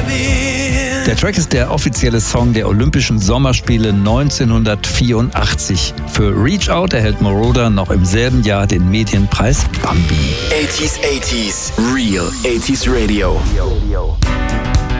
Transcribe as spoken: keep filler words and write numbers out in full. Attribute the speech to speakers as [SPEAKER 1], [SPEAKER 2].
[SPEAKER 1] Der Track ist der offizielle Song der Olympischen Sommerspiele neunzehnhundertvierundachtzig. Für Reach Out erhält Moroder noch im selben Jahr den Medienpreis Bambi.
[SPEAKER 2] eighties, eighties, Real eighties Radio.